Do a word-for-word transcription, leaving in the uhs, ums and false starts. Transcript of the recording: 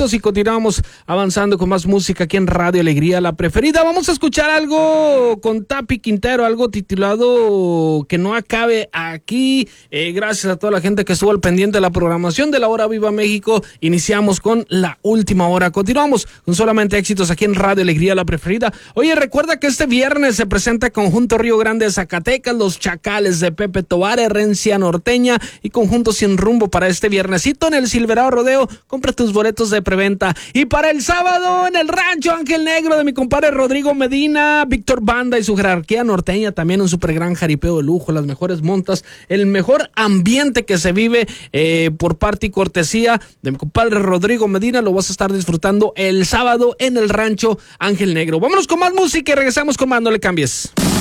éxitos y continuamos avanzando con más música aquí en Radio Alegría, la preferida. Vamos a escuchar algo con Tapi Quintero, algo titulado Que no acabe aquí. Eh, gracias a toda la gente que estuvo al pendiente de la programación de la Hora Viva México. Iniciamos con la última hora. Continuamos con solamente éxitos aquí en Radio Alegría, la preferida. Oye, recuerda que este viernes se presenta Conjunto Río Grande de Zacatecas, Los Chacales de Pepe Tobar, Herencia Norteña y Conjunto Sin Rumbo para este viernesito en el Silverado Rodeo. Compra tus boletos de preventa. Y para el sábado en el Rancho Ángel Negro de mi compadre Rodrigo Medina, Víctor Banda y su jerarquía norteña, también un super gran jaripeo de lujo, las mejores montas, el mejor ambiente que se vive eh, por parte y cortesía de mi compadre Rodrigo Medina. Lo vas a estar disfrutando el sábado en el Rancho Ángel Negro. Vámonos con más música y regresamos con más, no le cambies.